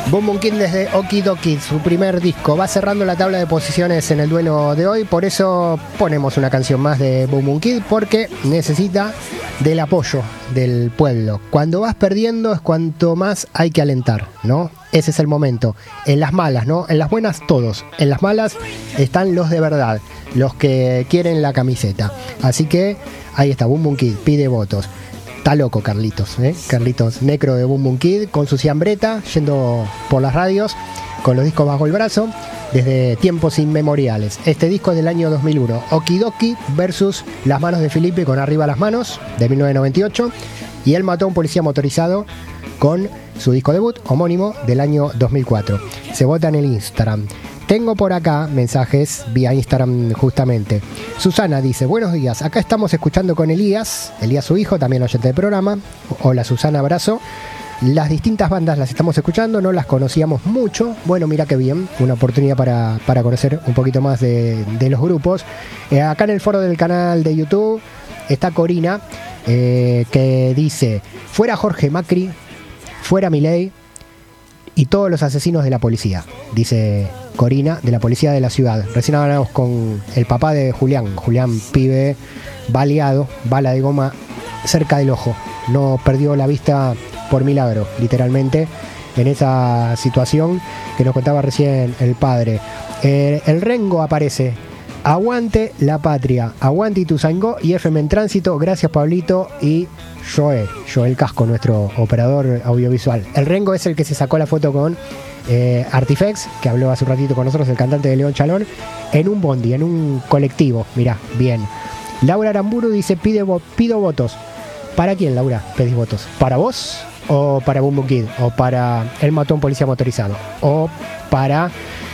Boom Boom Kid desde Okidoki, su primer disco. Va cerrando la tabla de posiciones en el duelo de hoy. Por eso ponemos una canción más de Boom Boom Kid, porque necesita del apoyo del pueblo. Cuando vas perdiendo es cuanto más hay que alentar, ¿no? Ese es el momento. En las malas, ¿no? En las buenas todos. En las malas están los de verdad, los que quieren la camiseta. Así que ahí está, Boom Boom Kid pide votos. Está loco Carlitos, Carlitos Necro de Boom Boom Kid, con su ciambreta, yendo por las radios, con los discos bajo el brazo, desde tiempos inmemoriales. Este disco es del año 2001, Okidoki versus Las Manos de Filippi con Arriba las Manos, de 1998, y Él mató a un policía motorizado, con su disco debut, homónimo, del año 2004. Se vota en el Instagram. Tengo por acá mensajes vía Instagram justamente. Susana dice, buenos días, acá estamos escuchando con Elías su hijo, también oyente del programa. Hola Susana, abrazo. Las distintas bandas las estamos escuchando, no las conocíamos mucho. Bueno, mira qué bien, una oportunidad para conocer un poquito más de los grupos. Acá en el foro del canal de YouTube está Corina, que dice, fuera Jorge Macri, fuera Milei y todos los asesinos de la policía, dice Corina, de la policía de la ciudad. Recién hablamos con el papá de Julián, pibe baleado, bala de goma cerca del ojo, no perdió la vista por milagro, literalmente, en esa situación que nos contaba recién el padre. El Rengo aparece, aguante la patria, aguante Ituzaingó y FM en tránsito, gracias Pablito y Joel Casco, nuestro operador audiovisual. El Rengo es el que se sacó la foto con Artifex, que habló hace un ratito con nosotros, el cantante de León Chalón, en un bondi, en un colectivo. Mirá, bien. Laura Aramburu dice, pido votos. ¿Para quién, Laura, pedís votos? ¿Para vos? ¿O para Boom Boom Kid? ¿O para Él mató a un policía motorizado? ¿O para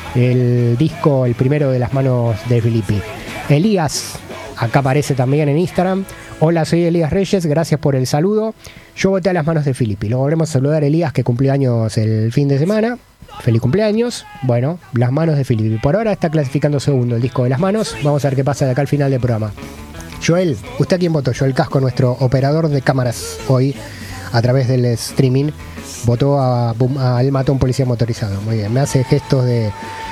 el disco, el primero de Las Manos de Filippi? Elías, acá aparece también en Instagram. Hola, soy Elías Reyes, gracias por el saludo. Yo voté a Las Manos de Filippi. Lo volvemos a saludar a Elías, que cumplió años el fin de semana. Feliz cumpleaños. Bueno, Las Manos de Filippi. Por ahora está clasificando segundo el disco de Las Manos. Vamos a ver qué pasa de acá al final del programa. Joel, ¿usted a quién votó? Joel Casco, nuestro operador de cámaras hoy, a través del streaming, votó a Él mató a un policía motorizado. Muy bien, me hace gestos de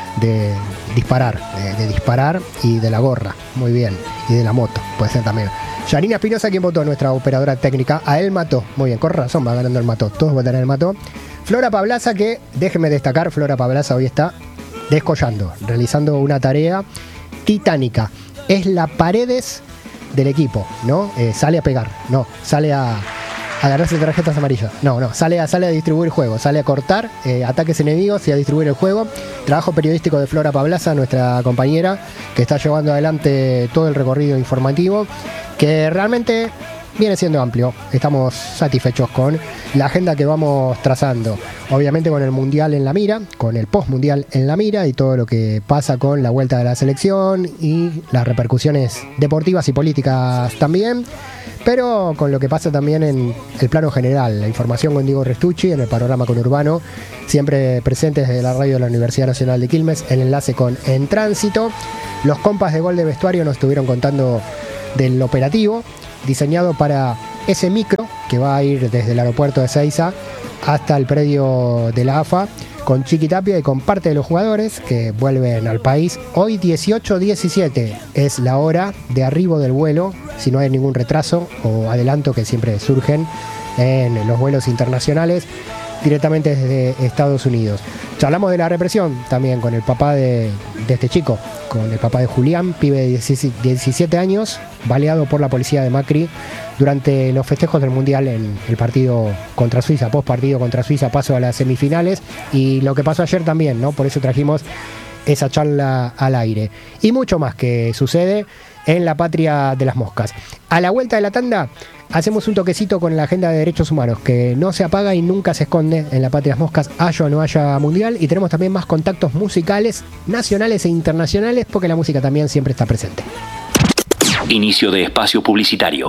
disparar, de disparar y de la gorra. Muy bien, y de la moto, puede ser también. Yanina Espinosa, ¿quién votó? Nuestra operadora técnica. A Él mató. Muy bien, con razón va ganando el mató. Todos votan a Él mató. Flora Pablaza, que déjeme destacar, Flora Pablaza hoy está descollando, realizando una tarea titánica. Es la Paredes del equipo, ¿no? Sale a pegar, no, sale a ganarse tarjetas amarillas, no, sale a distribuir juego, sale a cortar ataques enemigos y a distribuir el juego. Trabajo periodístico de Flora Pablaza, nuestra compañera, que está llevando adelante todo el recorrido informativo, que realmente viene siendo amplio. Estamos satisfechos con la agenda que vamos trazando, obviamente con el Mundial en la mira, con el post-Mundial en la mira y todo lo que pasa con la vuelta de la selección y las repercusiones deportivas y políticas también, pero con lo que pasa también en el plano general, la información con Diego Restucci en el panorama conurbano, siempre presentes desde la radio de la Universidad Nacional de Quilmes, el enlace con En Tránsito. Los compas de Gol de Vestuario nos estuvieron contando del operativo diseñado para ese micro que va a ir desde el aeropuerto de Ezeiza hasta el predio de la AFA, con Chiqui Tapia y con parte de los jugadores que vuelven al país. Hoy 18:17 es la hora de arribo del vuelo, si no hay ningún retraso o adelanto que siempre surgen en los vuelos internacionales directamente desde Estados Unidos. Charlamos de la represión también con el papá de este chico, con el papá de Julián, pibe de 17 años, baleado por la policía de Macri durante los festejos del Mundial en el partido contra Suiza, post partido contra Suiza, paso a las semifinales, y lo que pasó ayer también, ¿no? Por eso trajimos esa charla al aire. Y mucho más que sucede en la patria de las moscas. A la vuelta de la tanda hacemos un toquecito con la agenda de derechos humanos, que no se apaga y nunca se esconde en la patria de las moscas, haya o no haya mundial, y tenemos también más contactos musicales nacionales e internacionales, porque la música también siempre está presente. Inicio de espacio publicitario.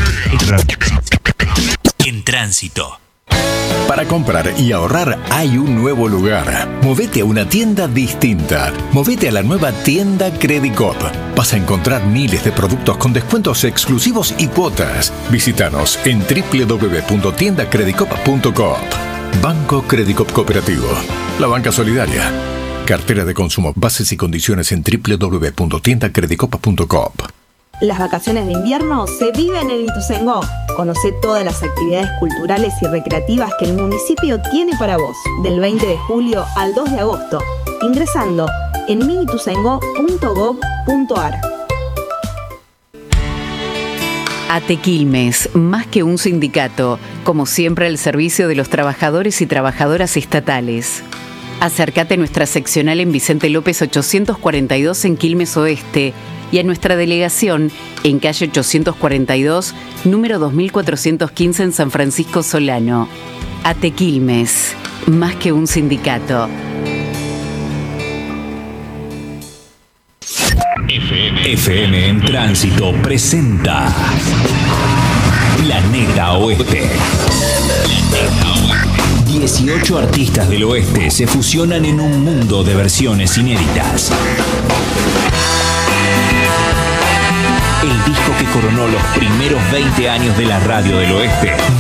En Tránsito. Para comprar y ahorrar hay un nuevo lugar. Movete a una tienda distinta. Movete a la nueva tienda Credicop. Vas a encontrar miles de productos con descuentos exclusivos y cuotas. Visítanos en www.tiendacredicop.com. Banco Credicop Cooperativo. La banca solidaria. Cartera de consumo. Bases y condiciones en www.tiendacredicopa.coop. Las vacaciones de invierno se viven en Ituzaingó. Conoce todas las actividades culturales y recreativas que el municipio tiene para vos, del 20 de julio al 2 de agosto, ingresando en miituzaingó.gov.ar. ATE Quilmes, más que un sindicato, como siempre al servicio de los trabajadores y trabajadoras estatales. Acércate a nuestra seccional en Vicente López 842 en Quilmes Oeste y a nuestra delegación en calle 842, número 2415 en San Francisco Solano. ATE Quilmes, más que un sindicato. FM en Tránsito presenta Planeta Oeste. 18 artistas del oeste se fusionan en un mundo de versiones inéditas. El disco que coronó los primeros 20 años de la radio del oeste